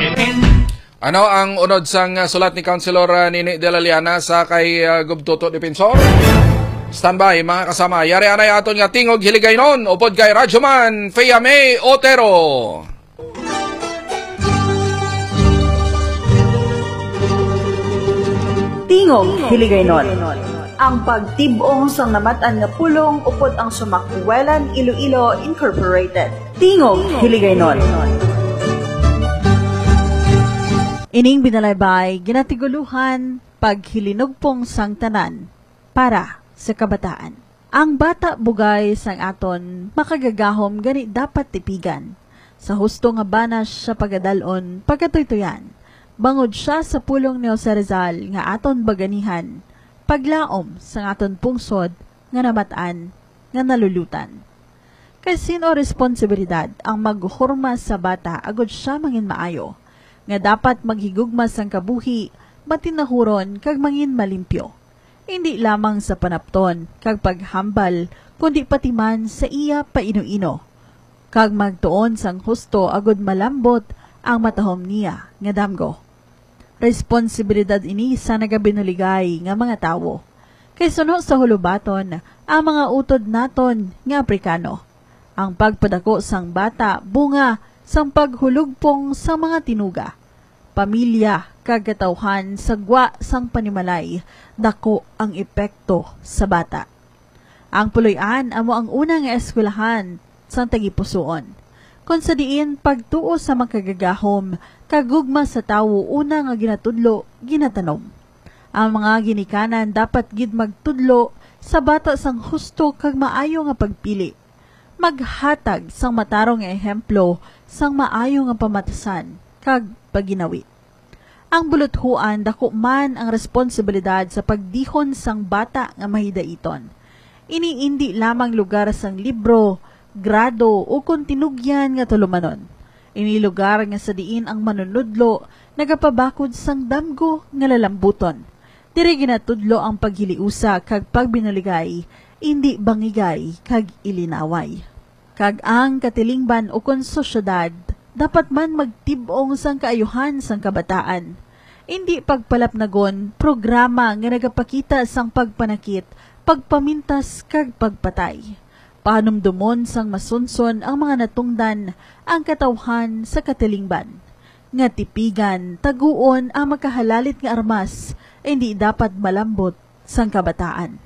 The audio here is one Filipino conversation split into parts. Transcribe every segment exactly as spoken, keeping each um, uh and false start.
Ano ang unod sang uh, sulat ni Councilor uh, Nini de la Liana sa kay uh, Gubtuto Defensor? Standby mga kasama. Yari anay aton nga tingog hiligay nun. Upod kay Radyoman Fea May Otero. Tingog hiligay nun. Ang pagtibong sang namatan nga pulong upod ang Sumakwelan Iloilo Incorporated. Tingog hiligay nun. Ining binalaybay, ginatiguluhan, paghilinugpong sang tanan para sa kabataan. Ang bata bugay sang aton makagagahom gani dapat tipigan. Sa husto nga banas sa pagadalon, pagkatuytuyan. Bangod siya sa pulong ni Jose Rizal nga aton baganihan, paglaom sang aton pungsod nga namataan nga nalulutan. Kay sino responsibilidad ang maghurma sa bata agod siya mangin maayo, nga dapat maghigugma sang kabuhi, matinahuron kag mangin malimpyo. Hindi lamang sa panapton kag paghambal, kundi pati man sa iya paino-ino. Kag magtuon sang husto agud malambot ang matahom niya nga damgo. Responsibilidad ini sa nagabinuligay nga mga tawo. Kay suno sa hulubaton ang mga utod naton nga Aprikano. Ang pagpadako sang bata bunga sang paghulugpong sa mga tinuga, pamilya, kagatawhan, sagwa sang panimalay, dako ang epekto sa bata. Ang puloy-an amo ang unang eskwelahan sang tagipusoon. Kung sa diin pagtuo sa makagagahom, kagugma sa tawo una nga ginatudlo, ginatanom. Ang mga ginikanan dapat gid magtudlo sa bata sang husto kag maayo nga pagpili. Maghatag sang matarong nga ehemplo sang maayo nga pamatasan kag paginawi. Ang buluthuan dako man ang responsibilidad sa pagdihon sang bata nga mahidaiton. Ini indi lamang lugar sang libro, grado o kontinugyan nga tulumanon. Ini lugar nga sa diin ang manunudlo nagapabakod sang damgo nga lalambuton. Diri ginatudlo ang paghiliusa kag pagbinuligay, indi bangigay kag ilinaway. Kag ang katilingban o konsosyedad dapat man magtibong sang kaayuhan sang kabataan. Hindi pagpalapnagon programa nga nagapakita sang pagpanakit, pagpamintas kag pagpatay. Panumdumon sang masunson ang mga natungdan ang katawhan sa katilingban. Nga tipigan, taguon ang makahalalit nga armas, hindi dapat malambot sang kabataan.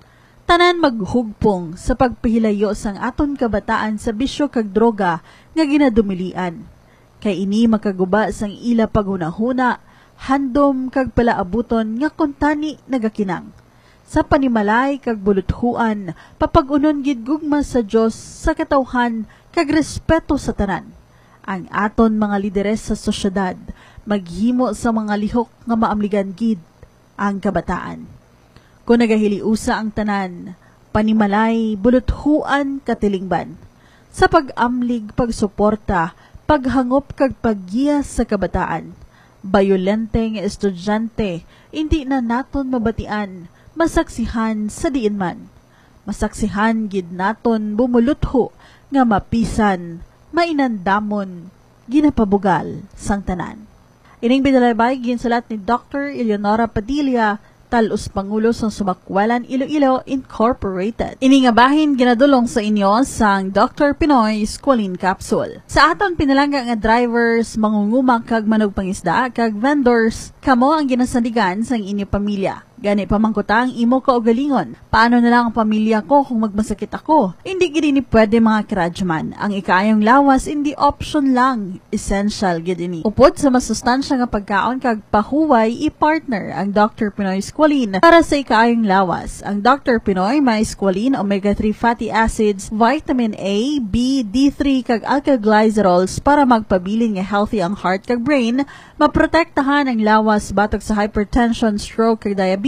Tanan maghugpong sa pagpahilayo sang aton kabataan sa bisyo kag droga nga ginadumilian. Kay ini makaguba sang ila paghunahuna, handom kag palaabuton nga kontani nagakinang. Sa panimalay kag buluthuan, papag-unon gid gugma sa Dios sa katawhan kag respeto sa tanan. Ang aton mga lideres sa sosyedad maghimo sa mga lihok nga maamligan gid ang kabataan. Kung nagahiliusa ang tanan, panimalay, buluthuan, katilingban. Sa pag-amlig, pagsuporta, paghangop kag paggiya sa kabataan. Bayolenteng estudyante, hindi na naton mabatian, masaksihan sa diin man. Masaksihan gid naton bumulutho nga mapisan, mainandamon, ginapabugal sang tanan. Ining binalaybay ginsalat ni Doctor Eleonora Padilla, Talos Pangulo sa Sumakwelan Iloilo Incorporated. Ini nga bahin ginadulong sa inyo sang Doctor Pinoy Squalene Capsule. Sa aton pinalangga nga drivers, mangunguma kag manugpangisda kag vendors, kamo ang ginasandigan sang inyo pamilya. Gani pamangkutang imo kaugalingon. Paano na lang ang pamilya ko kung magmasakit ako? Hindi gid ni pwede mga karadyaman. Ang ikaayong lawas hindi option lang, essential gid ini. Upod sa masustansya nga pagkaon kag pahuway i-partner ang Doctor Pinoy Squalene para sa ikaayong lawas. Ang Doctor Pinoy may Squalene, omega three fatty acids, vitamin A, B, D three kag alkaglycerols para magpabilin nga healthy ang heart kag brain, maprotektahan ang lawas batok sa hypertension, stroke kag diabetes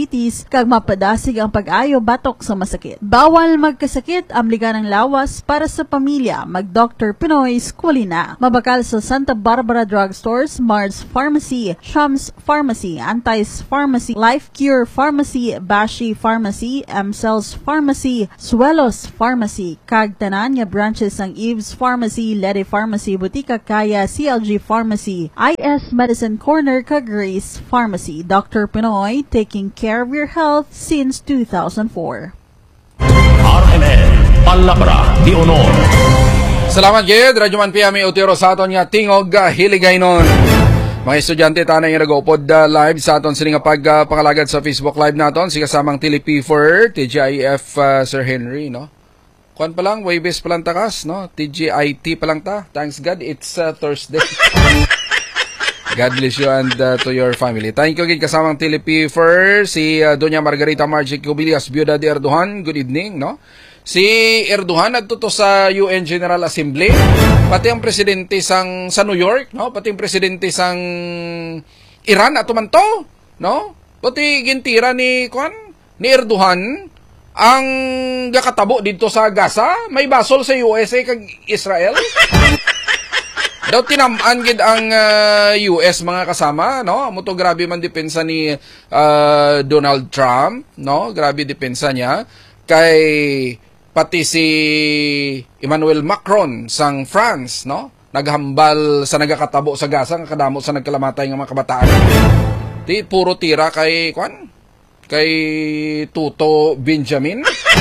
diabetes kag mapadasig ang pag-ayo batok sa masakit. Bawal magkasakit, amligan ng lawas para sa pamilya. Mag Doctor Pinoy Squalina. Mabakal sa Santa Barbara Drugstores, Mars Pharmacy, Shams Pharmacy, Antis Pharmacy, Life Cure Pharmacy, Bashi Pharmacy, M-Cells Pharmacy, Suelos Pharmacy, kag tanan nga branches ng Eves Pharmacy, Lady Pharmacy, Butika Kaya, C L G Pharmacy, I S Medicine Corner, kag Grace Pharmacy. Doctor Pinoy, taking care of your health since two thousand four. R M N, Palabra di Honor. Salamat gid, Radyo Man P M Utiro sa aton nga tingog uh, hiligaynon. Mga estudyante tanay nga nag-upod uh, live sa aton sini nga pagpangalagad uh, sa Facebook Live naton si kasamang Tilipi for T G I F uh, Sir Henry, no? Kuan pa lang, Waybes pa lang takas, no? T G I T pa lang ta. Thanks God, it's uh, Thursday. God bless you and uh, to your family. Thank you gid kasamang Tilipi for si uh, Doña Margarita Margie Cubillas, Biuda de Erdogan. Good evening, no? Si Erdogan nagtuto sa U N General Assembly, pati ang presidente sang sa New York, no? Pati ang presidente sang Iran atuman to, no? Pati gintira ni kuan ni Erdogan ang gakatabo dito sa Gaza, may basol sa U S A kag Israel. Daw tinamaan gid ang uh, U S mga kasama, no? Amo to grabe man depensa ni uh, Donald Trump, no? Grabe depensa niya kay pati si Emmanuel Macron sang France, no? Naghambal sa nagakatabo sa Gaza nga kadamo sa nagkalamatay nga mga kabataan. Di puro tira kay kwan? Kay Tuto Benjamin.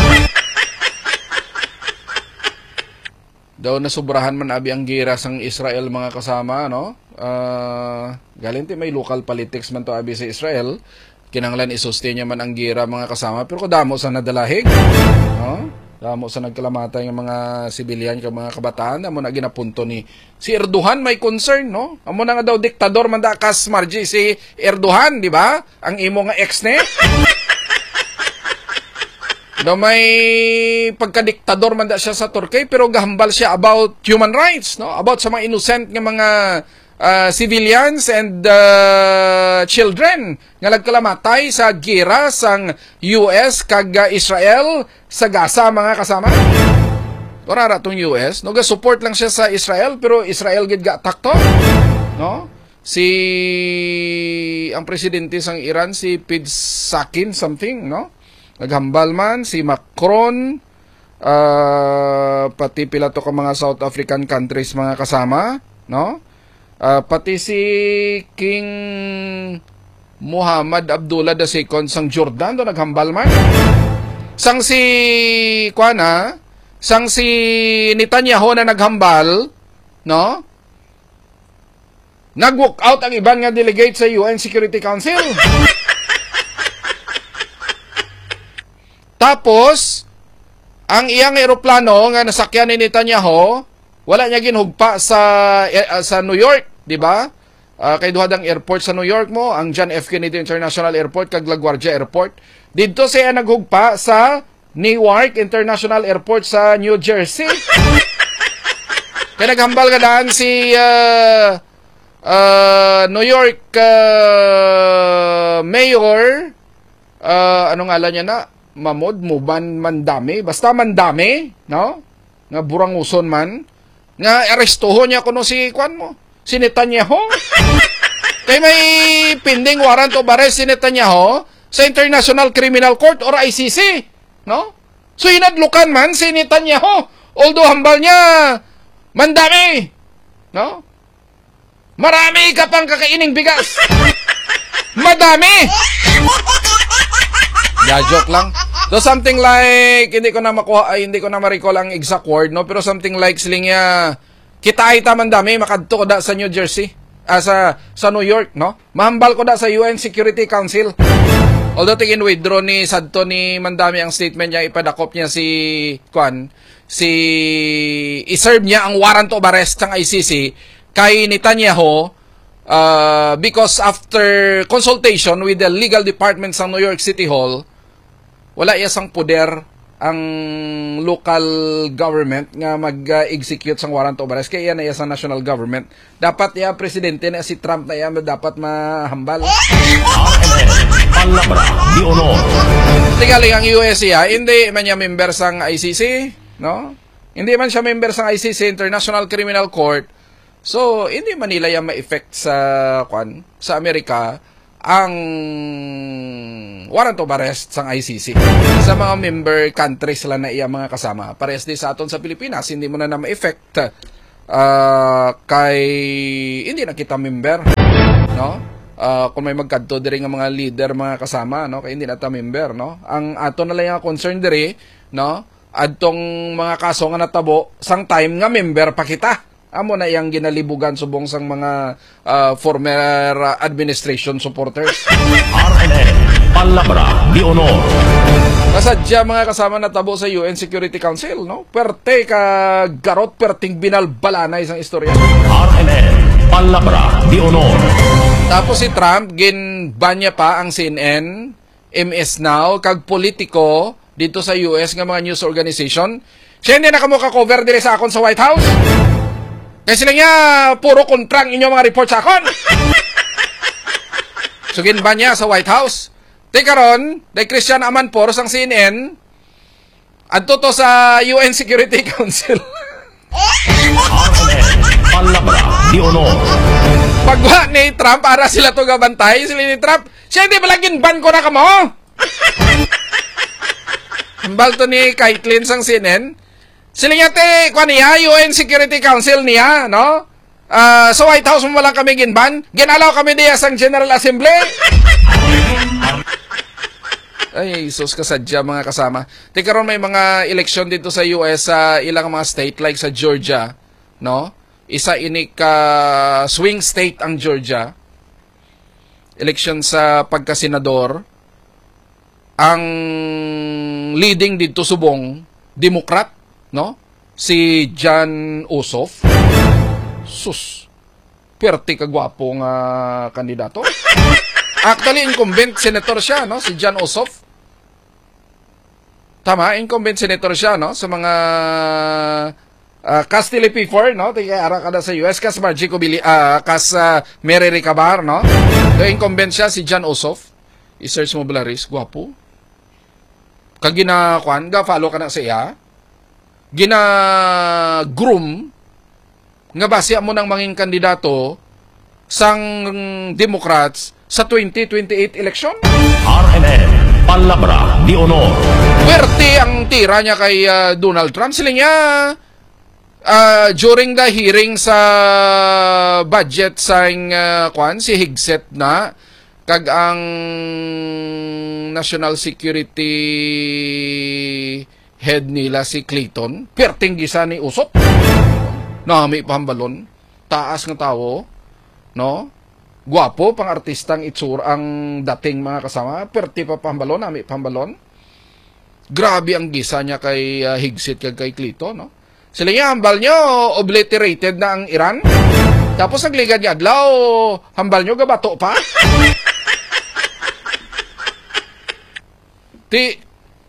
Daw nasubrahan man abi ang gira sang Israel mga kasama, no? Uh, galinti may local politics man to abi sa Israel. Kinanglan isustain niya man ang gira mga kasama, pero kadamo sa nadalahig, no? Damo sa nagkalamatay ng mga sibilyan kag mga kabataan, amo na ginapunto ni si Erdogan may concern, no? Amo na nga daw diktador man da kas Margie si Erdogan, di ba? Ang imo nga ex ne. No, may pagkadiktador man da siya sa Turkey pero gahambal siya about human rights, no? About sa mga innocent nga mga uh, civilians and uh, children nga nagkalamatay sa gira sang U S kag Israel sa Gaza mga kasama. Torara tong U S, no, ga support lang siya sa Israel pero Israel gid ga attack to, no? Si ang presidente sang Iran si Pezeshkian something, no? Naghambal man si Macron, uh, pati pila to ka mga South African countries mga kasama, no? Uh, pati si King Muhammad Abdullah the Second sang Jordan do naghambal man. Sang si kuana, sang si Netanyahu na naghambal, no? Nag-walk out ang iban nga delegate sa U N Security Council. Tapos, ang iyang eroplano nga nasakyan ni Netanyahu, wala niya ginhugpa sa uh, sa New York, di ba? Uh, kay duha dang airport sa New York mo, ang John F. Kennedy International Airport kag LaGuardia Airport. Dito siya naghugpa sa Newark International Airport sa New Jersey. Kaya naghambal ka daan si uh, uh, New York uh, Mayor, uh, anong ngalan niya na? Mamod, Muban, Mandami. Basta Mandami, no? Nga buranguson man. Nga arestuho niya kuno si Kwan mo. Si Netanyahu. Kaya may pending warrant of arrest si Netanyahu sa International Criminal Court or I C C, no? So hinadlukan man si Netanyahu. Although hambal niya, Mandami, no? Marami ka pang kakaining bigas. Madami. Yeah, joke lang. So something like, hindi ko na makuha, ay, hindi ko na ma-recall ang exact word, no? Pero something like siling niya, kita ay taman dami, makadto ko da sa New Jersey, ah, sa, sa New York, no? Mahambal ko da sa U N Security Council. Although tingin withdraw ni Sadto ni Mandami ang statement niya, ipadakop niya si, Kwan, si, iserve niya ang warrant of arrest ng I C C kay Netanyahu, uh, because after consultation with the legal department sa New York City Hall, wala iyasang poder ang local government nga mag-execute sang warrant of arrest kaya na iya sa national government. Dapat iya presidente na si Trump na iya dapat mahambal. Palabra de Honor. Tigaling ang U S A, hindi man niya member sang I C C, no? Hindi man siya member sang I C C, International Criminal Court. So, hindi man nila yung ma-effect sa, kwan, sa Amerika ang warrant of arrest sang I C C. Sa mga member countries sila na iya mga kasama. Parehas din sa aton sa Pilipinas, hindi mo na na ma-effect uh, kay hindi na kita member, no? Uh, kung may magkadto diri nga mga leader mga kasama, no, kay hindi na ta member, no. Ang ato na lang ang concern diri, no, adtong mga kaso nga natabo sang time nga member pa kita. Amo na iyang ginalibugan subong sang mga uh, former uh, administration supporters. R N N Palabra de Honor. Kasadya mga kasama na tabo sa U N Security Council, no? Perte ka garot, perting binalbala na isang istorya. R N N Palabra de Honor. Tapos si Trump, ginbanya pa ang C N N, M S Now, kag politiko dito sa U S nga mga news organization. Siya hindi na kamo ka-cover dili sa akon sa White House. Kasi sila nga, puro kontrang inyo mga report sa akon. So, ginbanya sa White House. Teka ron, dahil Christian Amanpour sang C N N, adto to sa U N Security Council. R N N Palabra de Honor. Pagwa ni Trump, para sila to gabantay, sila ni Trump, siya hindi pala ginban ko na kamo. Hambal to ni Kaitlyn sang C N N. Sila nga te, kwa niya, U N Security Council niya, no? Uh, sa White House mo lang kami ginban. Ginalaw kami diya sang General Assembly. Ay, sus kasadya mga kasama. Teka ron, may mga eleksyon dito sa U S sa ilang mga state like sa Georgia, no? Isa ini ka swing state ang Georgia. Eleksyon sa pagkasenador. Ang leading dito subong Democrat, no? Si Jon Ossoff. Sus. Perti kagwapo nga kandidato. Actually, incumbent senator siya, no? Si Jon Ossoff. Tama, incumbent senator siya, no? Sa mga uh, kas T L P four, no? Tigay-ara ka na sa U S. Kas Margie Cubili, uh, kas uh, Mary Ricabar, no? So, incumbent siya, si Jon Ossoff. I-search mo Blaris, gwapo. Kag gina-kwan, ga-follow ka na sa iya. Gina-groom nga base mo nang manging kandidato sang Democrats sa twenty twenty-eight election. R N N Palabra de Honor. Pwerte ang tira niya kay uh, Donald Trump. Sila niya uh, during the hearing sa budget sang uh, kwan, si Higset na kag ang National Security head nila si Clayton, perting gisa ni Usop. Nami pahambalon, taas ng tao, no? Guwapo pang artistang itsur ang dating mga kasama, perti pa pahambalon, nami pahambalon. Grabe ang gisa niya kay uh, Higsit kag kay Clayton, no? Sila niya hambal nyo, obliterated na ang Iran. Tapos nagligad niya adlaw, hambal nyo gabato pa. Ti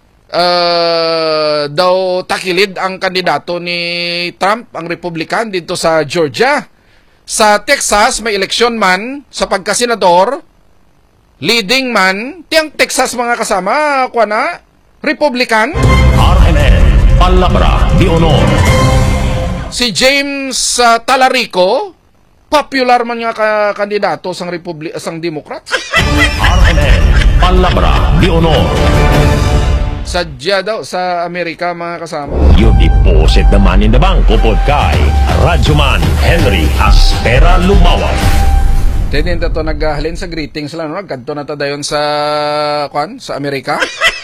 Uh, daw takilid ang kandidato ni Trump, ang Republican dito sa Georgia. Sa Texas, may eleksyon man sa pagkasenador, leading man, tiyang Texas mga kasama, kwa na, Republican. R N N Palabra de Honor. Si James uh, Talarico, popular man nga ka kandidato sang Republi sang Democrats. R N N Palabra de Honor. Sadya daw sa Amerika mga kasama. You deposit the money in the bank upod kay Radyoman Henry Aspera Lumawan. Tinin to naghalin sa greetings lang, no? Nagkadto na ta dayon sa kwan sa Amerika.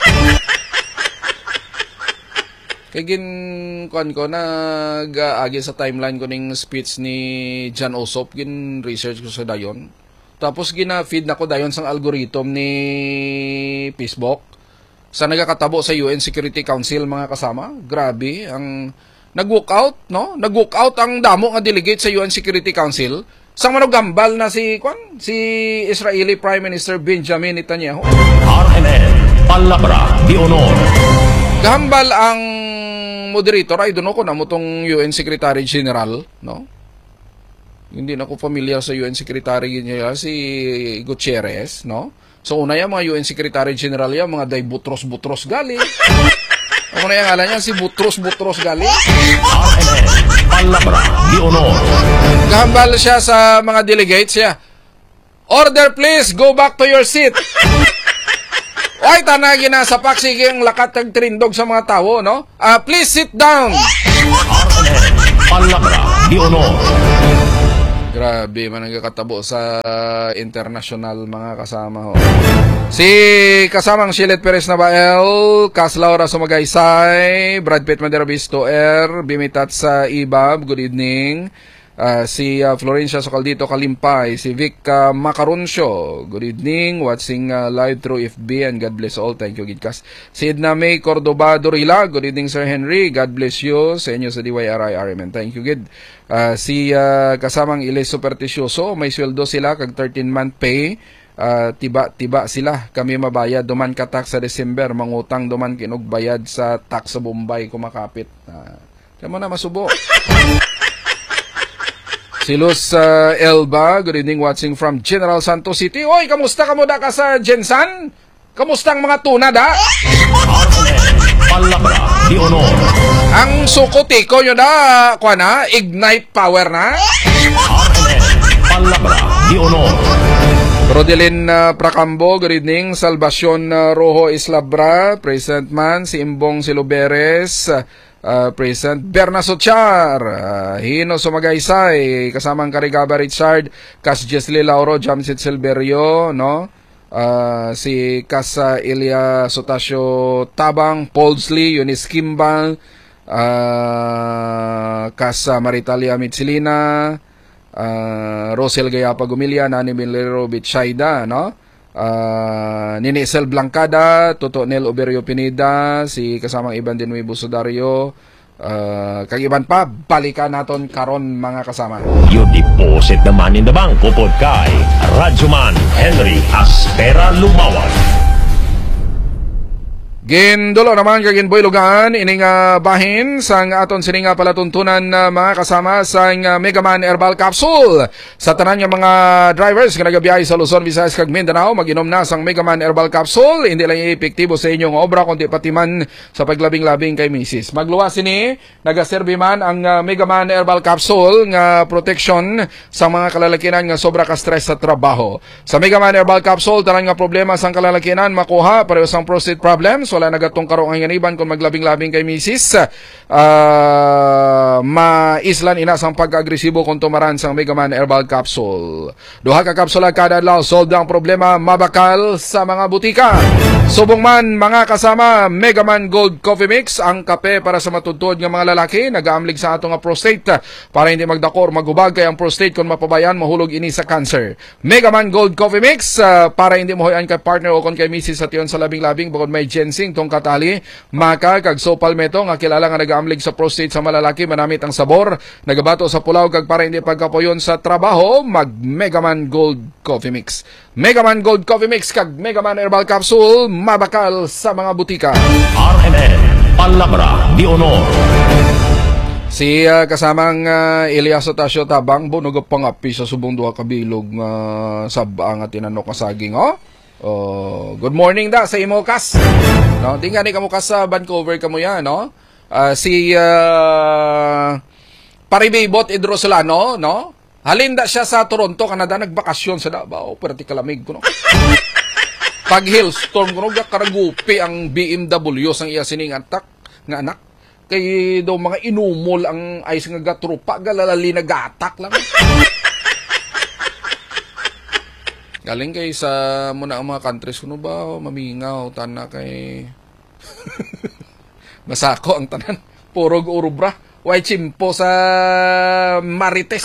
Kay gin kwan ko nag-agi sa timeline ko ning speech ni Jon Ossoff, gin research ko sa dayon. Tapos gina-feed na ko dayon sang algorithm ni Facebook. Sa nagakatabo sa U N Security Council mga kasama, grabe ang nag-walk out, no? Nag-walk out ang damo nga delegate sa U N Security Council. Sang manugambal na si kwan, si Israeli Prime Minister Benjamin Netanyahu. R N N Palabra de Honor. Gahambal ang moderator, ay doon ko na mo tong U N Secretary General, no? Hindi na ko familiar sa U N Secretary General si Gutierrez, no? So una yan, mga U N Secretary General yan, mga day butros-butros gali. Ako na yung alam niya, si butros-butros gali. R M N, Palabra de Honor. Kahambal siya sa mga delegates siya. Order please, go back to your seat. Oy, tanagi na sa paksige ang lakat ng trindog sa mga tao, no? Uh, please sit down. R M N, Palabra de Honor. Grabe, man nagkakatabo sa international mga kasama ho. Si kasamang Shilet Perez Nabael, Cas Laura Sumagaysay, Brad Pitt Maderabisto R, Bimitat sa Ibab, good evening. Uh, si uh, Florencia Socaldito Kalimpay, si Vic uh, Macaruncio, good evening, watching uh, live through F B, and God bless all, thank you Gidkas. Si Edna May Cordoba Dorila, good evening Sir Henry, God bless you sa inyo sa D Y R I R M N, thank you Gid. Uh, si uh, kasamang Iles Supersticioso, may sweldo sila kag thirteen month pay, uh, tiba-tiba sila, kami mabayad, duman ka tax sa December, mangutang duman kinugbayad sa tax sa Bombay kumakapit. Uh, kaya mo na masubo. Si Luz uh, Elba, good evening, watching from General Santos City. Oy, kamusta ka mo da ka sa Jensan? Kamusta ang mga tuna da? Palabra de Honor. Ang sukotiko nyo na, kwa na, ignite power na? R M N, Palabra de Honor. Rodelin uh, Pracambo, good evening. Salvacion uh, Rojo Islabra, present man. Si Imbong Siluberes, uh, Uh, present. Berna Sochar, uh, Hino Sumagaysay, kasamang Karigaba Richard, Cas Jesli Lauro, Jamsit Silverio, no? Uh, si Cas uh, Ilya Sotasio Tabang, Paulsley, Eunice Kimbal, uh, Cas uh, Maritalia Mitsilina, uh, Rosel Gayapa Gumilia, Nani Milero Bitchayda, no? Uh, Nini Sel Blancada, Toto Nel Oberio Pineda, si kasamang Iban de Nuevo Sudario, uh, kag iban pa, balikan naton karon mga kasama. You deposit the money in the bank upod kay Radyoman Henry Aspera Lumawag. Gindulo naman kagin boy lugaan ining uh, bahin sang aton sining uh, palatuntunan uh, mga kasama sang uh, Megaman Herbal Capsule. Sa tanan nga mga drivers nga nagabiyahe sa Luzon, Visayas kag Mindanao, mag-inom na sang Megaman Herbal Capsule. Hindi lang epektibo sa inyong obra kundi pati man sa paglabing-labing kay misis. Magluwas ini nagaserbi man ang uh, Megaman Herbal Capsule nga protection sa mga kalalakinan nga sobra ka stress sa trabaho. Sa Megaman Herbal Capsule tanan nga problema sang kalalakinan makuha pareho sang prostate problems, wala nagatong karong ang ganiban kung maglabing-labing kay misis. Uh, maislan ina sang pag-agresibo kung tumaran sang Megaman Herbal Capsule. Duha ka kapsula kada adlaw, solve ang problema, mabakal sa mga butika. Subong man mga kasama, Megaman Gold Coffee Mix, ang kape para sa matudtod nga mga lalaki, nagaamlig sa ato nga prostate para hindi magdakor, maghubag kay ang prostate kung mapabayan, mahulog ini sa cancer. Megaman Gold Coffee Mix, uh, para hindi mohoyan kay partner o kon kay misis sa tiyon sa labing-labing, bukod may ginseng tong katali, maka kag sopalmeto nga kilala nga nagaamlig sa prostate sa malalaki, manamit ang sabor, nagabato sa pulaw kag para hindi pagkapoyon sa trabaho, mag Megaman Gold Coffee Mix. Megaman Gold Coffee Mix kag Megaman Herbal Capsule, mabakal sa mga butika. R M N, Palabra de Honor. Si uh, kasamang uh, Elias Otasio Tabang, bunugop pangapi sa subong duha kabilog nga uh, sabang at tinanok nga saging, oh? Oh, good morning da sa imo kas. No, di nga ni kamo kas sa Vancouver kamo yan, no? Uh, si uh, Paribibot Idrosolano, no? Halinda siya sa Toronto, Canada, nagbakasyon sa Davao, pero ti kalamig ko, no? Pag hailstorm ko, no, karagupi ang B M W sang iya sining atak nga anak. Kay daw mga inumol ang ice nga gatrupa, galalali na gatak lang. Galing kay sa muna ang mga countries kuno ba mamingaw tana kay masako ang tanan purog urubra way chimpo sa Marites.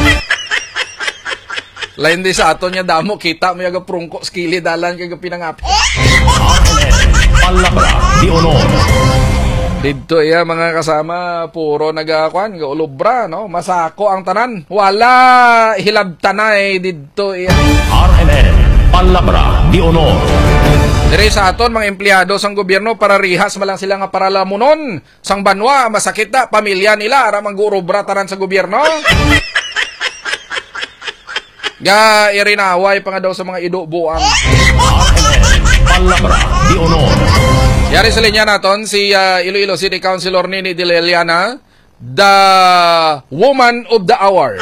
Lain di sa ato nya damo kita may aga prungko skili dalan kay pinangapi. Palabra de Honor. Dito iya mga kasama puro nagakuan ga ulubra, no, masako ang tanan, wala hilabtanay dito iya. R M N, Palabra de Honor. Dire sa aton mga empleyado sang gobyerno para rihas malang sila nga para lamunon sang banwa, masakit na pamilya nila ara manggurubra tanan sa gobyerno. Ga irinaway pa nga daw sa mga ido-buang. Palabra di honor. Yari sa linya naton si uh, Iloilo City Councilor Nini de la Liana, the woman of the hour.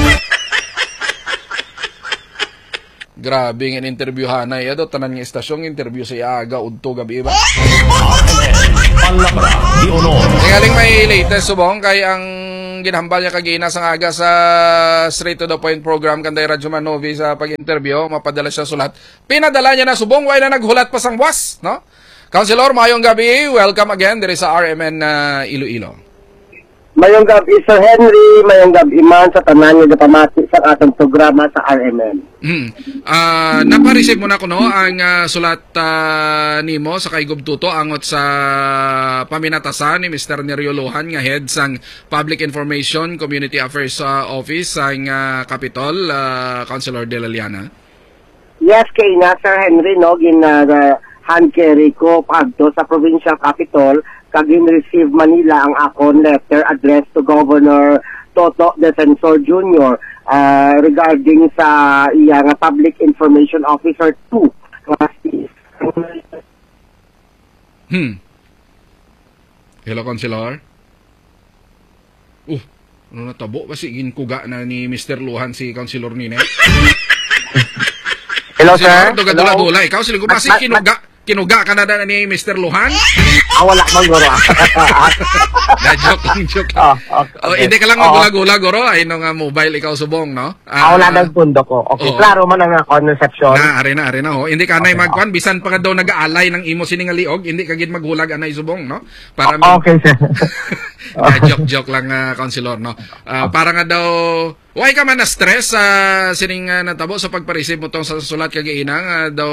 Grabe nga interview hanay ado tanan nga istasyong interview sa iaga udto gabi ba. Palabra di honor. Tingaling may latest subong kay ang ginhambal niya kagina sa aga sa Straight to the Point program kanday Radyo Man Novi sa pag-interview, mapadala siya sulat. Pinadala niya na subong way na naghulat pa sang was, no? Councilor, mayong gabi. Welcome again diri sa R M N uh, Iloilo. Mayong gabi Sir Henry, mayong gabi man sa tanan nga pamati sa atong programa sa R M N. Hmm. Ah, uh, napa-receive mo na kuno ang uh, sulat uh, nimo sa kay Gubtuto angot sa paminatasan ni Mister Nerio Lujan nga head sang Public Information Community Affairs uh, Office sang uh, Capitol, uh, Councilor De La Liana. Yes, kay na Sir Henry no gin uh, hand carry ko pagto sa provincial capital kag receive Manila ang akon letter addressed to Governor Toto Defensor Junior uh, regarding sa iya nga Public Information Officer two. Hmm. Hello, Councilor. Uh, ano natabo? Kasi ginkuga na ni Mister Lujan si Councilor Nine. Hello, sir. Dula-dula. Ikaw sila kumasi kinuga. Kinuga ka na na ni Mister Lujan? Ah, wala mang goro. Na joke lang, joke Oh, lang. okay. Oh, hindi ka lang magula-gula, goro. Ay, nung uh, mobile ikaw subong, no? Ah, wala nang pundo ko. Okay, oh. Klaro man ang conception. Na, are na, are na, ho. Hindi ka okay, na magkwan. Bisan pa ka daw nag-aalay ng imo siningaliog. Hindi ka gid maghulag anay subong, no? Para oh, okay, sir. na, joke-joke lang, uh, Councilor, no? Uh, para nga daw... Why ka man na-stress sa uh, sining uh, natabo sa pagpareceive mo tong sa sulat kagiinang uh, daw...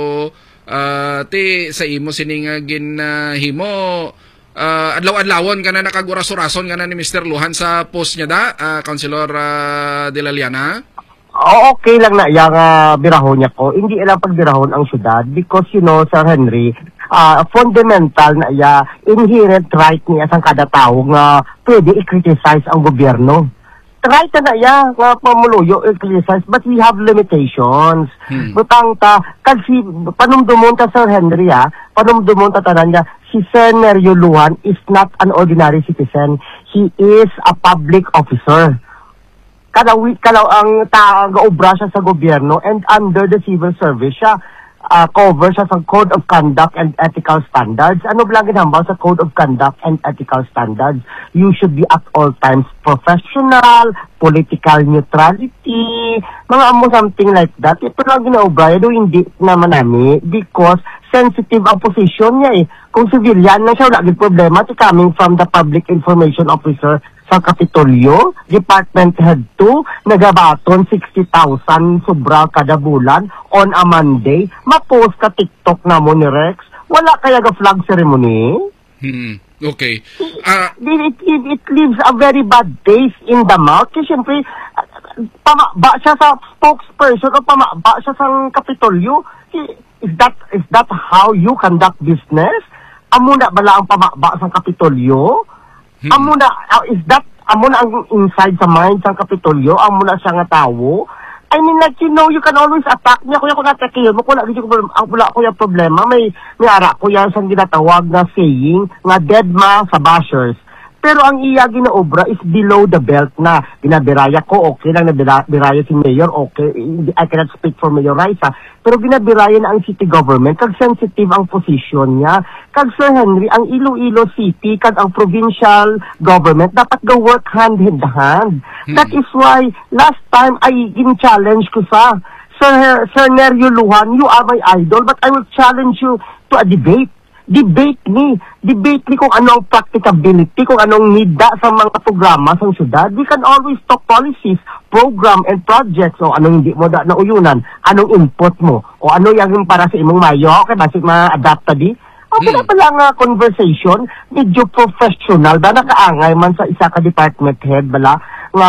Uh, ti sa imo sining uh, ginhimo uh, adlaw-adlawon ka na nakaguras-urason ka na ni Mister Lujan sa post niya da, uh, Councilor uh, De La Liana? Oh, okay lang na yung uh, birahon niya ko. Hindi ilang pagbirahon ang syudad because you know, Sir Henry, uh, fundamental na iya, inherent right niya sa kada tao nga pwede i-criticize ang gobyerno. Right na iya nga pamuluyo i-criticize but we have limitations. Hmm. Butang ta, kasi panumdumon ta Sir Henry ha, panumdumon ta tanan niya, si Sir Nerio Lujan is not an ordinary citizen. He is a public officer. Kalaw, kalaw ang taga-obra siya sa gobyerno and under the civil service siya, uh, cover siya sa Code of Conduct and Ethical Standards. Ano ba lang ginambaw sa Code of Conduct and Ethical Standards? You should be at all times professional, political neutrality, mga amo something like that. Ito lang ginaobra, do hindi naman namin because sensitive ang position niya eh. Kung civilian na siya, wala din problema. It's coming from the Public Information Officer sa Kapitolyo, Department Head two, nagabaton sixty thousand sobra kada bulan on a Monday. Ma-post ka TikTok na mo ni Rex. Wala kaya ga flag ceremony? Hmm. Okay. Uh, it, it, it leaves a very bad taste in the mouth. Kasi syempre, pamaba siya sa spokesperson o pamaba siya sa Kapitolyo. Is that, is that how you conduct business? Amo na bala ang pamaba sa Kapitolyo? Hmm. Amo na, uh, is that, amo na ang inside sa mind sa Kapitolyo? Amo na siya nga tao? I mean, like, you know, you can always attack niya. Kuya, kung na-attack yun mo, kung wala ko yung problema, may, may ara ko yan sa ginatawag na saying, nga dead ma sa bashers. Pero ang iya ginaobra is below the belt na. Ginabiraya ko, okay lang, nabiraya si Mayor, okay. I cannot speak for Mayor Raisa. Pero ginabiraya na ang city government, kag sensitive ang position niya. Kag Sir Henry, ang Iloilo City, kag ang provincial government, dapat go work hand in hand. Hmm. That is why, last time, I in-challenge ko sa, Sir, Sir Nerio Lujan, you are my idol, but I will challenge you to a debate. Debate ni. Debate ni kung anong practicability, kung anong nida sa mga programa sa syudad. We can always talk policies, program, and projects. O anong hindi mo da nauyunan, anong input mo, o ano yung para sa imong mayo, okay, basic ma-adapt di. Okay na pala nga conversation, medyo professional, ba nakaangay man sa isa ka department head, bala, nga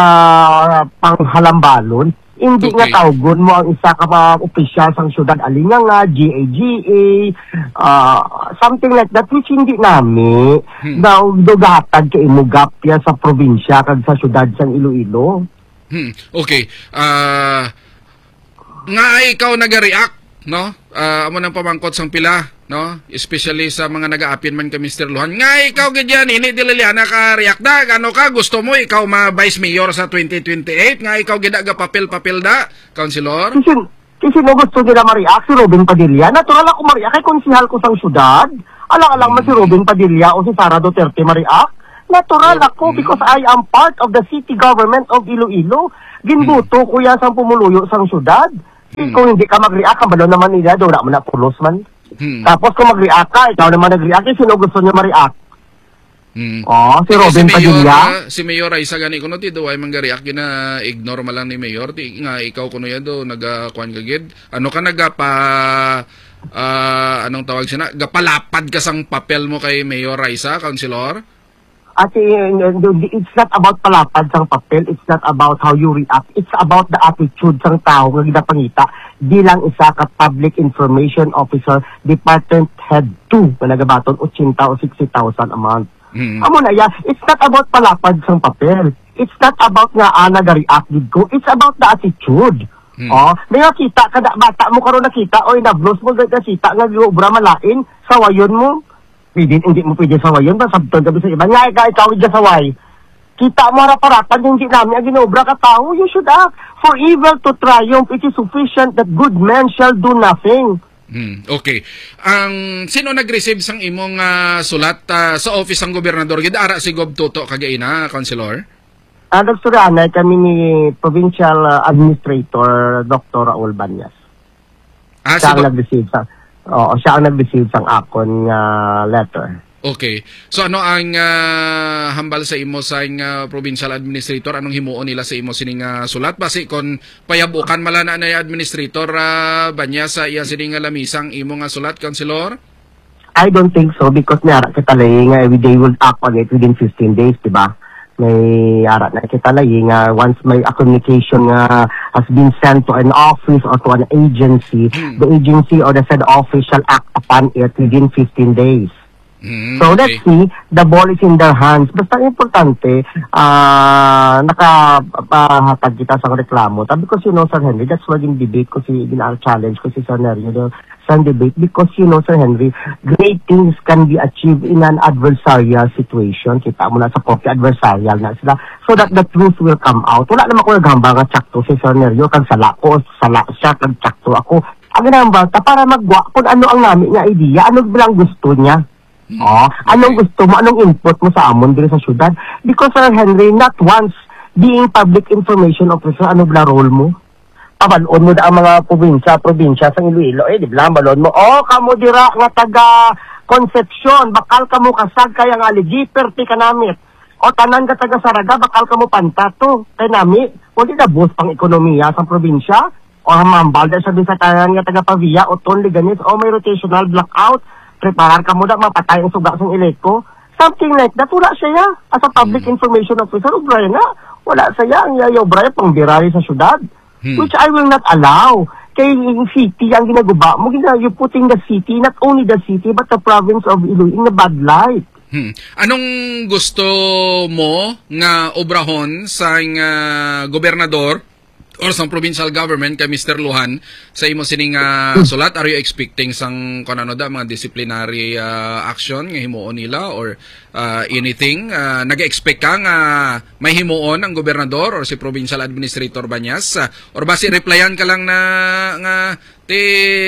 panghalambalon. Hindi okay. nga tawgon mo ang isa ka pa opisyal sang syudad alinga nga, G A G A, uh, something like that, which hindi nami, hmm. na dugatag kay imugap yan sa probinsya kag sa syudad sang Iloilo. Hmm. Okay. Uh, nga ikaw nag-react, no? Uh, amo nang pamangkot sang pila, no? Especially sa mga nag-aapin man ka Mister Luhan. Nga ikaw ganyan, ini dililiana ka react da. Ano ka gusto mo ikaw ma vice mayor sa twenty twenty-eight? Nga ikaw gida ga papel-papel da, councilor? Kasi, kasi no gusto nila ma-react si Robin Padilla. Natural ako ma-react kay konsihal ko sang syudad. Alang-alang man si Robin Padilla o si Sara Duterte ma-react. Natural ako because I am part of the city government of Iloilo. Ginbuto ko yan sang pumuluyo sang syudad. Hmm. Kung hindi ka mag-react, kabalo naman nila, doon mo na pulos man. Hmm. Tapos kung mag-react ka, ikaw naman nag-react, eh, sino gusto niya ma-react? Hmm. Oh, si Eh, Robin si Mayor, Padilla. ah, si Mayor ay isa gani kuno ti do ay mangga-react gina ignore man lang ni Mayor ti nga ikaw kuno yan do nagakuan ka gid. Ano ka nagapa ah, anong tawag siya na? Gapalapad ka sang papel mo kay Mayor Raisa, councilor? At uh, it's not about palapad sang papel, it's not about how you react, it's about the attitude sang tao nga ginapangita bilang isa ka public information officer, department head two na nagabaton eighty o sixty thousand a month. Hmm. Amo na ya, it's not about palapad sang papel, it's not about nga ah, nag-react gid ko, it's about the attitude. Hmm. Oh, may nakita kada bata mo karon nakita oy nablos mo gid nakita nga giobra malain sa wayon mo. Pwede, hindi mo pwede sawayon ba? Sabton gabi sa iba. Nga, ikaw, ikaw, ikaw, saway. Kita mo harap-harapan, hindi namin ang ginobra ka tao. You should act. For evil to triumph, it is sufficient that good men shall do nothing. Hmm, okay. Ang sino nag-receive sang imong uh, sulat uh, sa office ng gobernador? Gid ara si Gob Toto kagaina, councilor? Ah, Doctor Anay, kami ni Provincial uh, Administrator Doctor Raul Banyas. Ah, si Siya ang Gob- nag-receive sa... Oo, siya ang nag-receive sang akon nga letter. Okay. So ano ang uh, hambal sa imo sa uh, provincial administrator? Anong himuon nila sa imo sining uh, sulat? Basi kon payabukan malana na administrator uh, banya sa iya sining nga lamisang imo nga sulat, councilor? I don't think so because may ara kita laying nga they will act on it within fifteen days, di ba? May ara na kita laying nga once may a communication nga has been sent to an office or to an agency, Hmm. the agency or the said office shall act upon it within fifteen days. Hmm, So okay. let's see, the ball is in their hands. Basta importante, ah nakapahatag kita sa reklamo. Ta because you know, Sir Henry, that's why yung debate ko si, gina challenge ko si Sir Henry, you know, sa debate because you know, Sir Henry, great things can be achieved in an adversarial situation. Kita mo na sa coffee, adversarial na sila. So that the truth will come out. Wala naman ko naghamba nga tsakto si Sir Henry, kang sala ko, sala siya, kang tsakto ako. Ang ginamba, ta para magwa kung ano ang namin nga idea, ano bilang gusto niya. Oh, anong gusto mo, anong input mo sa amon dito sa syudad? Because Sir Henry, not once being public information officer, ano ba role mo? Pabalon mo da ang mga probinsya, probinsya sa Iloilo, eh, di ba, balon mo, oh, kamo dira nga taga Concepcion, bakal kamo kasag kaya nga ligi, perti ka namit. O tanan ka taga Saraga, bakal kamo pantato, kay nami, o di na boost pang ekonomiya sa probinsya, o hamambal dahil sabi sa tanan nga taga Pavia, o ton liganis, o may rotational blackout, preparar ka mo na mapatay ang suga sa Ileco. Something like that. Wala siya as a public Hmm. information officer. Ubray na. Wala siya. Ang yayaw Ubray pang birari sa syudad. Hmm. Which I will not allow. Kay yung city, ang ginagawa mo, gina, you putting the city, not only the city, but the province of Iloilo in a bad light. Hmm. Anong gusto mo nga obrahon sa uh, gobernador or sa provincial government kay Mister Luhan sa imo sining uh, sulat? Are you expecting sang kanano da mga disciplinary uh, action nga himuon nila or uh, anything? Uh, nag-expect ka nga may himuon ang gobernador or si provincial administrator Banyas uh, or basi replyan ka lang na nga ti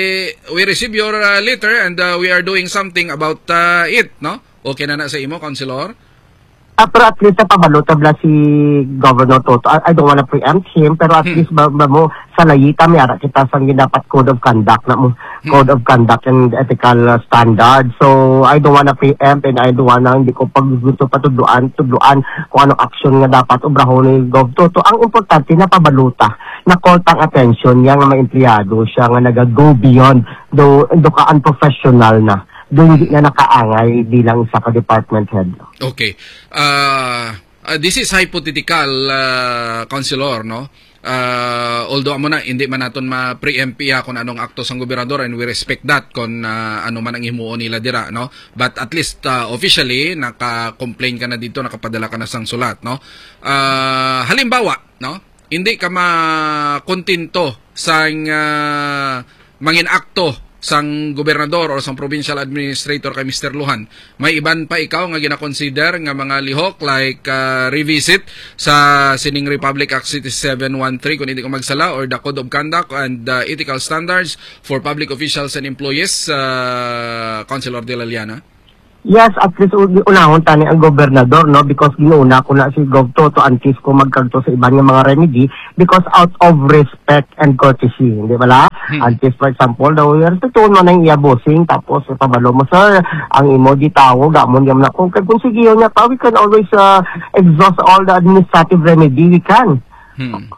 we receive your uh, letter and uh, we are doing something about uh, it, no? Okay na na sa imo, councilor? Uh, pero at least napabalutabla si Governor Toto. I, I don't wanna preempt him, pero at Hmm. least ba, ba mo sa layita may ara kita sang dapat code of conduct na mo, Hmm. code of conduct and ethical uh, standard. So I don't wanna preempt and I don't wanna hindi ko pag gusto pa tudluan, tudluan kung anong action nga dapat obrahon ni Gov Toto. Ang importante napabaluta na call tang attention niya nga mga empleyado siya nga naga-go beyond do, do ka unprofessional na. Doon hindi na nakaangay bilang isa ka department head. Okay. Uh, uh, this is hypothetical, uh, councilor, no? Uh, although amo na hindi man naton ma-preempt iya kung anong akto sang gobernador and we respect that kung uh, ano man ang himuon nila dira, no? But at least uh, officially naka-complain ka na dito, nakapadala ka na sang sulat, no? Uh, halimbawa, no? hindi ka makontento sang uh, mangin akto sang gobernador o sang provincial administrator kay Mister Lujan, may iban pa ikaw nga gina-consider nga mga lihok like uh, revisit sa sining Republic Act sixty-seven thirteen kung hindi ko magsala, or the Code of Conduct and uh, Ethical Standards for Public Officials and Employees, uh, Councilor De La Liana? Yes, at least unahon tani ang gobernador, no, because giuna ko na si Gov Toto antes ko magkanto sa iban nga mga remedy because out of respect and courtesy, hindi ba la? Hmm. Antes, for example, daw yung tutuon mo na yung iya-bossing, tapos pabalo mo, sir, ang imo di tawo, gamon yam na kung kung sige yun niya pa, we can always uh, exhaust all the administrative remedy we can. Hmm.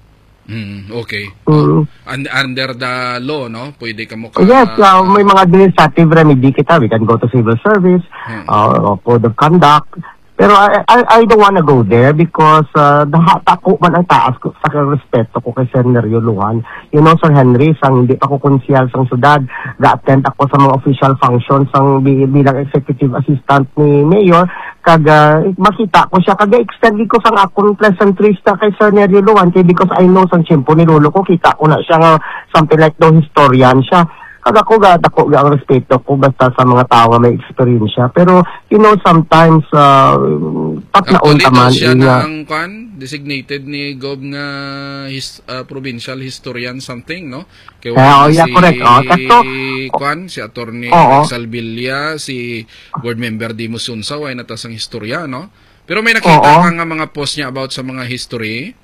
Hmm, okay. Mm. And, under the law, no? Pwede ka mo ka... Yes, uh, may mga administrative remedy kita. We can go to civil service, hmm. uh, or code of conduct. Pero I, I, I don't wanna go there because uh, tako man ang taas ko sa respeto ko kay Senator Lujan. You know, Sir Henry, sang hindi ako konsyal sang syudad, ga-attend ako sa mga official functions sang bilang executive assistant ni Mayor, kag uh, makita ko siya, kag extend ko sang akong pleasantries na kay Senator Lujan, kay because I know sang tiyempo ni Lolo ko, kita ko na siya nga something like daw historian siya. Kag ako ga, dako ga ang respeto ko basta sa mga tao may experience siya. Pero, you know, sometimes, uh, pat na on taman. Siya na ang kwan, designated ni Gob nga his, uh, provincial historian something, no? Kaya eh, oh, yeah, si, correct. Oh, kaso, kwan, si Attorney oh, Salvilla, si board member Dimo Sunsaw, ay natasang historia, no? Pero may nakita oh, ka nga mga post niya about sa mga history.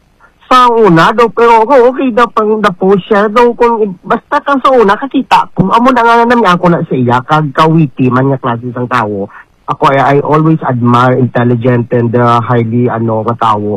Sa una daw, pero ako okay daw pang dapo siya daw kung basta kang sa una kakita kung amo na nga naman ako na sa iya kag kawiti man nga klase sang tao. Ako I, I always admire intelligent and uh, highly ano ka tao.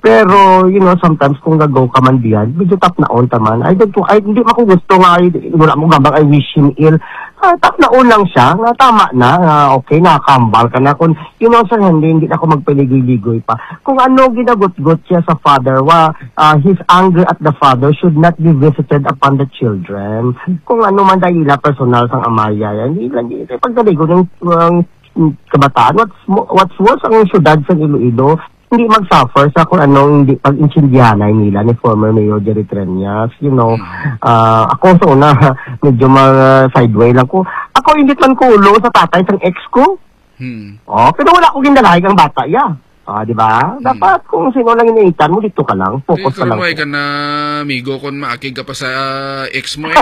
Pero you know sometimes kung gagaw ka man diyan medyo tap na on taman. I don't I hindi ako gusto nga wala mo gambang I wish him ill. Ah, tap na on lang siya nga tama na nga okay nakakambal ka na kung you know sir hindi hindi ako magpaligoy-ligoy pa. Kung ano ginagot-got siya sa father wa uh, his anger at the father should not be visited upon the children. Kung ano man dahil personal sang amaya yan hindi lang pagdaligo ng um, kabataan what's what's worse ang syudad sa Iloilo hindi mag-suffer sa kung anong hindi pag-insindihanay nila ni former Mayor Jerry Treñas. You know, uh, ako sa una, medyo mag-sideway lang ko. Ako hindi man kulo sa tatay ng ex ko. Hmm. Oh, pero wala ko ginalahay ang bata, yeah. Ah, di ba? Hmm. Dapat kung sino lang iniitan mo, dito ka lang. Focus ka lang. Pero ka na, amigo, kung maakig ka pa sa uh, ex mo eh.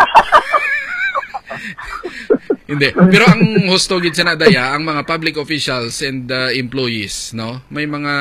Hindi. Pero ang husto gid sa nadaya ang mga public officials and uh, employees, no? May mga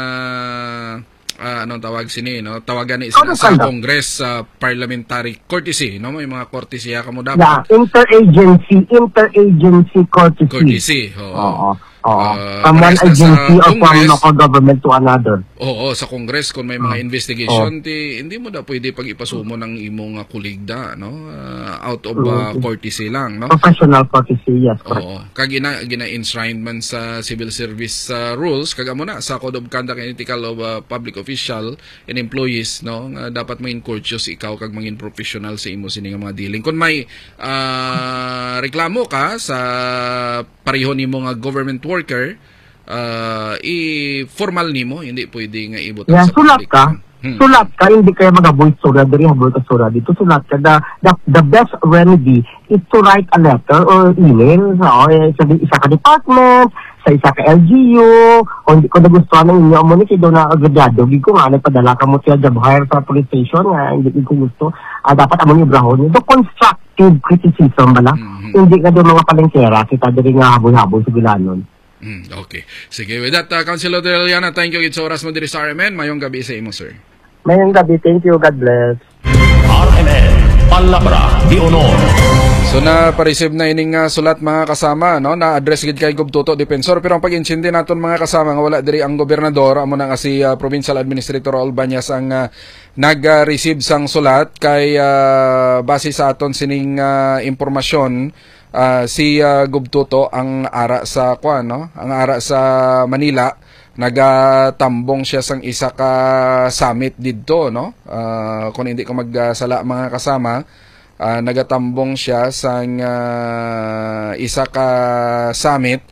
uh, anong tawag sini, no? Tawagan ni sila sa Congress uh, parliamentary courtesy, no? May mga courtesy ka mo dapat. Yeah, interagency, interagency courtesy. Courtesy, oo. Oo. Oo. Uh, from one agency or from local government to another. Oo, sa Congress kung may mga uh, investigation, uh, di, hindi mo da pwede pag ipasumo ng imong uh, kuligda, no? Uh, out of uh, courtesy lang, no? Professional courtesy, yes. Oo. Kag gina, gina-enshrine man sa civil service uh, rules, kag amo na sa Code of Conduct and Ethical of uh, Public Official and Employees, no? Uh, dapat maging courteous ikaw kag maging professional sa imo sining mga dealing. Kung may uh, reklamo ka sa pareho nimo nga government worker, uh, i-formal nimo, hindi pwede nga ibutang yeah, sa sulat public. ka. Hmm. Sulat ka, hindi kaya mag-avoid sura diri, habol ka sura dito. Sulat ka. The, the, the best remedy is to write a letter or email sa, eh, sa isa ka department, sa isa ka L G U, o hindi ko nagustuhan ng inyo mo ni kaya daw na agradado. Hindi ko nga, nagpadala ka mo siya job hire sa police station, nga, hindi ko gusto. Uh, dapat amon yung brahon. The constructive criticism bala. Mm-hmm. Hindi ka daw mga palengkera, kita diri nga habol-habol sa gilanon. Mm, okay. Sige, with that, uh, Councilor De La Liana, thank you. It's oras mo diri sa R M N. Mayong gabi sa imo, sir. Mayong gabi. Thank you. God bless. R M N, Palabra de Honor. So na pa-receive na ining uh, sulat mga kasama, no? Na-address gid kay Gob Toto Defensor, pero ang pag-insindi naton mga kasama nga wala diri ang gobernador, amo na nga si uh, Provincial Administrator Albanyas ang uh, nag-receive sang sulat kay uh, base sa aton sining uh, impormasyon. Uh, si uh, Gob Toto ang ara sa kwa, no? Ang ara sa Manila, nagatambong siya sang isa ka summit didto, no? Uh, kung hindi ko magsala mga kasama, uh, nagatambong siya sang uh, isa ka summit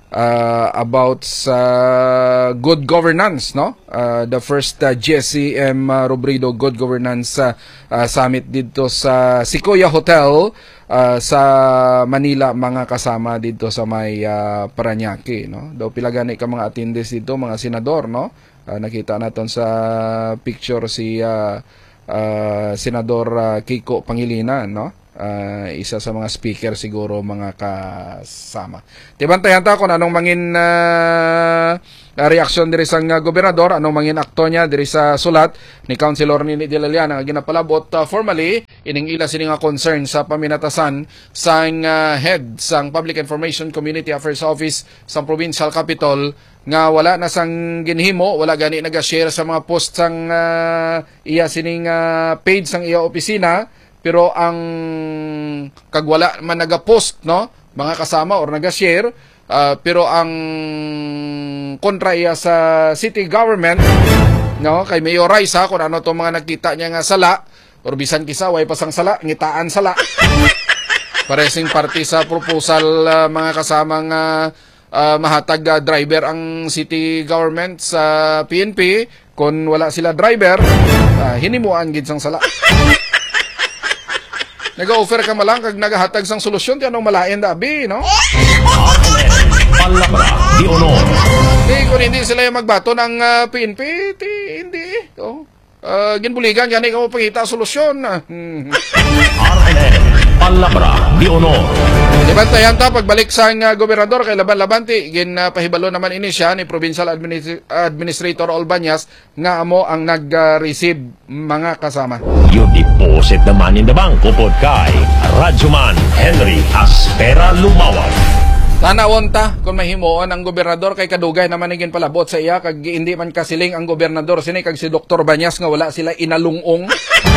uh, about sa good governance, no? Uh, the first uh, G S C M uh, Robredo Good Governance uh, uh, Summit dito sa Sequoia Hotel uh, sa Manila, mga kasama dito sa may uh, Parañaque, no? Daw pila gani ka mga attendees dito, mga senador, no? Uh, nakita naton sa picture si uh, uh, Senador uh, Kiko Pangilinan, no? Uh, isa sa mga speaker siguro, mga kasama. Tibantayan ta kung anong mangin uh, reaksyon diri sang uh, gobernador, anong mangin akto niya diri sa sulat ni Councilor Nini de la Liana nga ginapalabot uh, formally ining ila sini nga concern sa paminatasan sang uh, head sang Public Information Community Affairs Office sa Provincial Capital nga wala na sang ginhimo, wala gani naga-share sa mga post sang uh, iya sining uh, page sang iya opisina. Pero ang kagwala man naga-post, no, mga kasama, or naga-share, uh, pero ang kontra iya sa city government, no, kay Mayor Raisa, kung ano to mga nakita niya nga sala, or bisan kisa, way pasang sala, ngitaan sala. Paresing party sa proposal, uh, mga kasamang uh, uh, mahatag uh, driver ang city government sa P N P. Kung wala sila driver, uh, hinimuan gid sang sala. Nag-offer ka malang kag nagahatag sang solusyon ti anong malain da abi, no? Palabra di honor. Di kung hindi sila yung magbato ng uh, P N P, ti hindi. Oh. Uh, ginbuligan gani ka mo pangita solusyon. Hmm. R N N Palabra di honor. Dibantayan ta pagbalik sa uh, gobernador kay laban-laban ti gin uh, pahibalo naman ini siya ni Provincial Administ- Administrator Olbanyas nga amo ang nag-receive, uh, mga kasama. You deposit the money in the bank upod kay Radyoman Henry Aspera Lumawag. Tanawon ta kung mahimuon ang gobernador kay kadugay naman naging palabot sa iya kag hindi man kasiling ang gobernador sini kag si Doktor Banyas nga wala sila inalungong.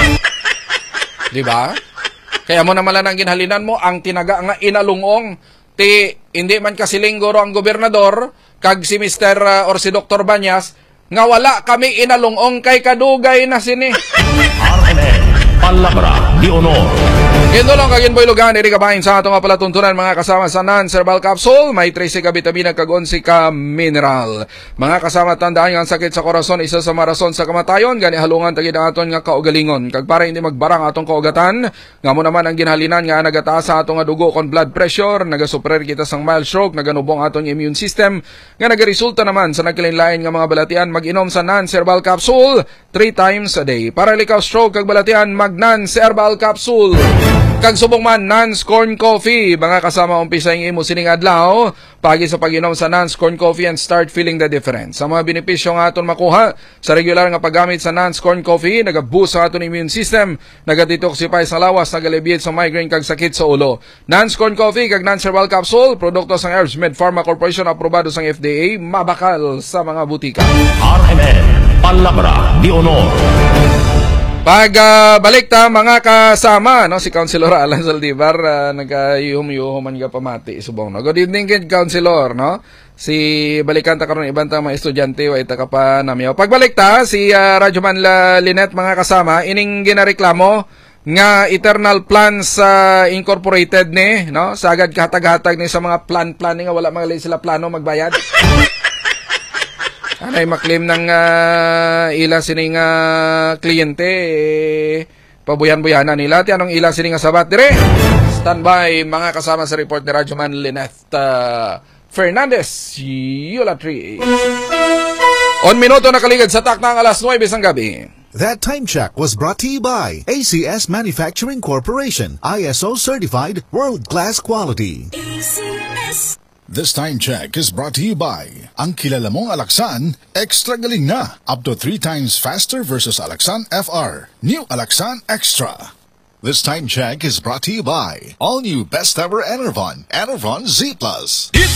Di ba? Kaya mo naman lang ang ginhalinan mo ang tinaga nga inalungong ti hindi man kasiling goro ang gobernador kag si Mister uh, or si Doktor Banyas nga wala kami inalungong kay kadugay na sini. R N N Palabra di honor. Gendo lang kagin boy lugan iri kabahin sa ato nga palatuntunan, mga kasama sa non-cerebral capsule, may trese ka bitamina kag onse ka mineral. Mga kasama, tandaan nga ang sakit sa korason isa sa marason sa kamatayon, gani halungan tagid ang aton nga kaugalingon. Kag para hindi magbarang atong kaugatan, nga mo naman ang ginhalinan nga nagataas sa atong nga dugo kon blood pressure, nagasuprer kita sang mild stroke, naganubong atong immune system, nga nagaresulta naman sa nagkilinlain nga mga balatian, mag-inom sa non-cerebral capsule three times a day. Para likaw stroke kag balatian, mag non-cerebral capsule. Kag subong man non-scorn coffee, mga kasama, umpisa yung imo sining adlaw pagi sa pag-inom sa non-scorn coffee and start feeling the difference. Sa mga benepisyo nga aton makuha sa regular nga paggamit sa non-scorn coffee, nag-boost sa aton immune system, nag-detoxify sa lawas, nag-alleviate sa migraine kag sakit sa ulo. Non-scorn coffee kag non-cerebral capsule, produkto sang Herbs Med Pharma Corporation, aprobado sang F D A, mabakal sa mga butika. R M N Palabra di honor. Pag uh, balik ta, mga kasama, no, si Councilor Alan Saldivar, uh, nagayuhum-yuhuman ka pamati, subong, no. Good evening, kid Councilor, no. Si balikan ta karon ibang ta mga estudyante wa ita ka pa namyaw. Pagbalik ta, si uh, Radyoman La Linet, mga kasama, ining ginareklamo nga eternal plans uh, incorporated ni, no, sagad kahatag-hatag ni sa mga plan-plan nga wala mga sila plano magbayad. Anay maklim ng uh, ila sining uh, kliyente, eh, pabuyan-buyana nila. Ti anong ila sining sabat dire? Standby, mga kasama sa report ni Radyoman Lineth uh, Fernandez, Yulatri. On minuto na kaligad sa takna ang alas nuwebe sang gabi. That time check was brought to you by A C S Manufacturing Corporation, I S O certified, world-class quality. A C S. This time check is brought to you by ang kilala mong Alaxan, extra galing na, up to three times faster versus Alaxan F R. New Alaxan Extra. This time check is brought to you by all new best ever Enervon, Enervon Z Plus. It's